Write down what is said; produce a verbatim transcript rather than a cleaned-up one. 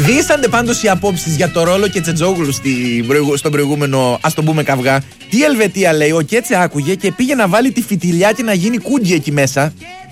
Δίστανται πάντως οι απόψεις για το ρόλο και Τσετζόγλου στον προηγούμενο, ας το πούμε, καυγά. Τι Ελβετία λέει, ο Κέτσε άκουγε και πήγε να βάλει τη φιτιλιά και να γίνει κούντι εκεί μέσα.